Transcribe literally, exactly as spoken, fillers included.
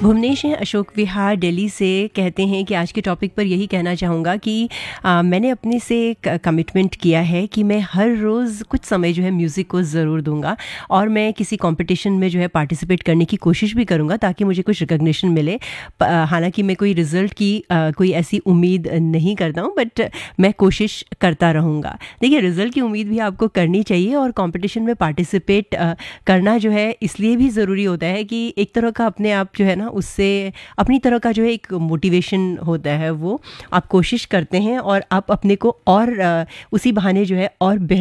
भुवनेश हैं अशोक विहार दिल्ली से। कहते हैं कि आज के टॉपिक पर यही कहना चाहूँगा कि आ, मैंने अपने से एक कमिटमेंट किया है कि मैं हर रोज़ कुछ समय जो है म्यूज़िक को ज़रूर दूंगा और मैं किसी कंपटीशन में जो है पार्टिसिपेट करने की कोशिश भी करूँगा ताकि मुझे कुछ रिकग्निशन मिले। हालांकि मैं कोई रिज़ल्ट की आ, कोई ऐसी उम्मीद नहीं करता हूँ, बट मैं कोशिश करता रहूँगा। देखिए, रिज़ल्ट की उम्मीद भी आपको करनी चाहिए और कंपटीशन में पार्टिसिपेट करना जो है इसलिए भी ज़रूरी होता है कि एक तरह का अपने आप जो है ना, उससे अपनी तरह का जो है एक मोटिवेशन होता है, वो आप कोशिश करते हैं और आप अपने को और उसी बहाने जो है और